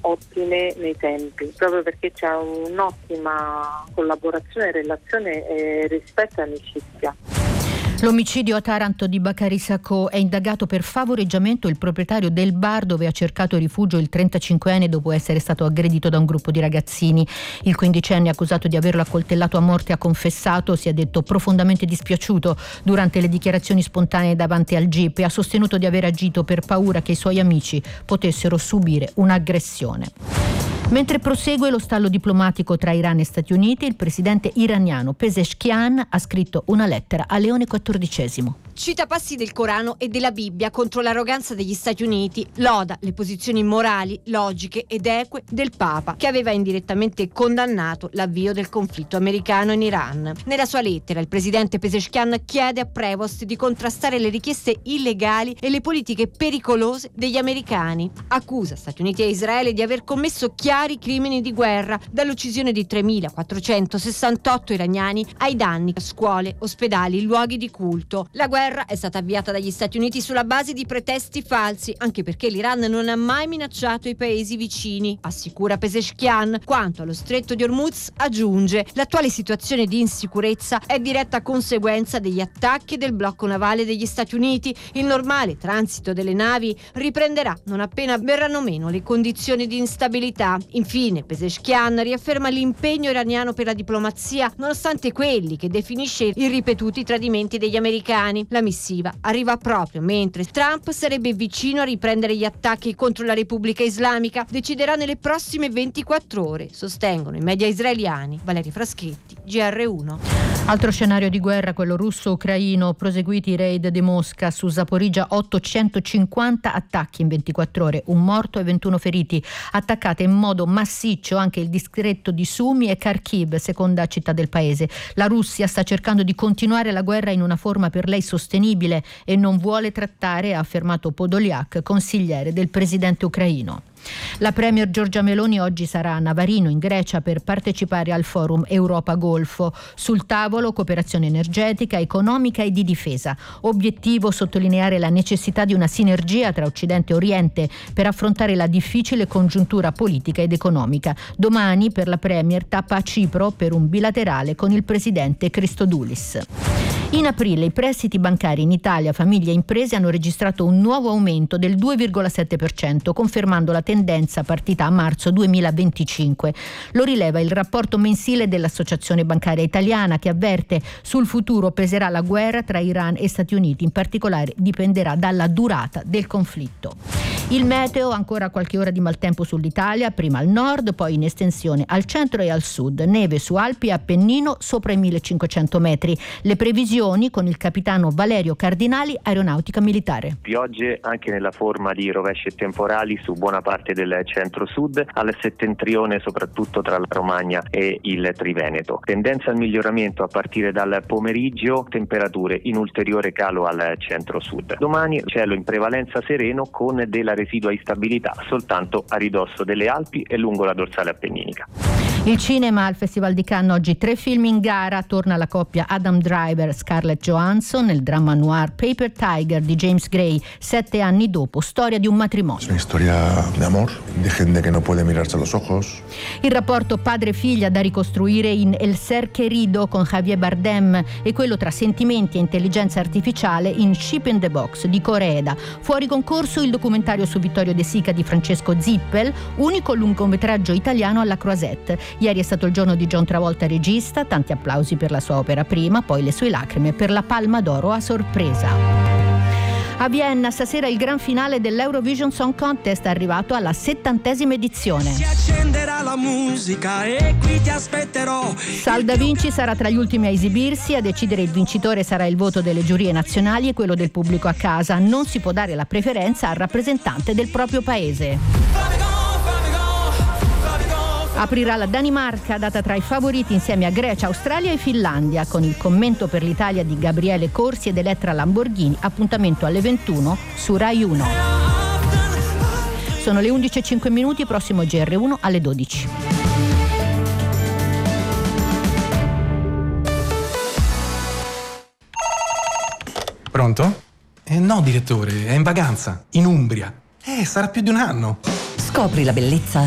ottime nei tempi, proprio perché c'è un'ottima collaborazione, relazione e rispetto e amicizia. L'omicidio a Taranto di Bakary Sacco è indagato per favoreggiamento il proprietario del bar dove ha cercato rifugio il 35enne dopo essere stato aggredito da un gruppo di ragazzini. Il 15enne, accusato di averlo accoltellato a morte, ha confessato, si è detto profondamente dispiaciuto durante le dichiarazioni spontanee davanti al GIP e ha sostenuto di aver agito per paura che i suoi amici potessero subire un'aggressione. Mentre prosegue lo stallo diplomatico tra Iran e Stati Uniti, il presidente iraniano Pezeshkian ha scritto una lettera a Leone XIV. Cita passi del Corano e della Bibbia contro l'arroganza degli Stati Uniti, loda le posizioni morali, logiche ed eque del Papa, che aveva indirettamente condannato l'avvio del conflitto americano in Iran. Nella sua lettera il presidente Pezeshkian chiede a Prevost di contrastare le richieste illegali e le politiche pericolose degli americani. Accusa Stati Uniti e Israele di aver commesso chiari crimini di guerra, dall'uccisione di 3.468 iraniani ai danni a scuole, ospedali, luoghi di culto. La guerra è stata avviata dagli Stati Uniti sulla base di pretesti falsi, anche perché l'Iran non ha mai minacciato i paesi vicini, assicura Pezeshkian. Quanto allo stretto di Hormuz, aggiunge: l'attuale situazione di insicurezza è diretta conseguenza degli attacchi del blocco navale degli Stati Uniti. Il normale transito delle navi riprenderà non appena verranno meno le condizioni di instabilità. Infine, Pezeshkian riafferma l'impegno iraniano per la diplomazia, nonostante quelli che definisce i ripetuti tradimenti degli americani. La missiva arriva proprio mentre Trump sarebbe vicino a riprendere gli attacchi contro la Repubblica Islamica. Deciderà nelle prossime 24 ore, sostengono i media israeliani. Valeria Fraschetti, GR1. Altro scenario di guerra, quello russo-ucraino, proseguiti i raid di Mosca su Zaporizhzhia, 850 attacchi in 24 ore, un morto e 21 feriti. Attaccate in modo massiccio anche il distretto di Sumy e Kharkiv, seconda città del paese. La Russia sta cercando di continuare la guerra in una forma per lei sostenibile e non vuole trattare, ha affermato Podolyak, consigliere del presidente ucraino. La premier Giorgia Meloni oggi sarà a Navarino in Grecia per partecipare al forum Europa-Golfo. Sul tavolo cooperazione energetica, economica e di difesa. Obiettivo sottolineare la necessità di una sinergia tra Occidente e Oriente per affrontare la difficile congiuntura politica ed economica. Domani per la premier tappa a Cipro per un bilaterale con il presidente Christodoulis. In aprile i prestiti bancari in Italia, famiglie e imprese hanno registrato un nuovo aumento del 2,7%, confermando la tendenza partita a marzo 2025. Lo rileva il rapporto mensile dell'Associazione Bancaria Italiana, che avverte sul futuro peserà la guerra tra Iran e Stati Uniti, in particolare dipenderà dalla durata del conflitto. Il meteo, ancora qualche ora di maltempo sull'Italia, prima al nord, poi in estensione al centro e al sud, neve su Alpi e Appennino sopra i 1500 metri. Le previsioni con il capitano Valerio Cardinali, Aeronautica Militare. Piogge anche nella forma di rovesci e temporali su buona parte del centro-sud, al settentrione soprattutto tra la Romagna e il Triveneto. Tendenza al miglioramento a partire dal pomeriggio, temperature in ulteriore calo al centro-sud. Domani cielo in prevalenza sereno con della residua instabilità soltanto a ridosso delle Alpi e lungo la dorsale appenninica. Il cinema al Festival di Cannes oggi 3 film in gara, torna la coppia Adam Driver Scarlett Johansson nel dramma noir Paper Tiger di James Gray, 7 anni dopo, storia di un matrimonio. Es una historia de amor, de gente que no puede mirarse a los ojos. Il rapporto padre-figlia da ricostruire in El Ser Querido con Javier Bardem e quello tra sentimenti e intelligenza artificiale in Ship in the Box di Koreeda. Fuori concorso il documentario su Vittorio De Sica di Francesco Zippel, unico lungometraggio italiano alla Croisette. Ieri è stato il giorno di John Travolta regista, tanti applausi per la sua opera prima, poi le sue lacrime per la Palma d'Oro a sorpresa. A Vienna stasera il gran finale dell'Eurovision Song Contest è arrivato alla 70ª edizione. Si accenderà la musica e qui ti aspetterò. Sal Da Vinci sarà tra gli ultimi a esibirsi, a decidere il vincitore sarà il voto delle giurie nazionali e quello del pubblico a casa. Non si può dare la preferenza al rappresentante del proprio paese. Aprirà la Danimarca, data tra i favoriti insieme a Grecia, Australia e Finlandia, con il commento per l'Italia di Gabriele Corsi ed Elettra Lamborghini. Appuntamento alle 21 su Rai 1. Sono le 11:05, prossimo GR1 alle 12. Pronto? No, direttore, è in vacanza, in Umbria. Sarà più di un anno. Scopri la bellezza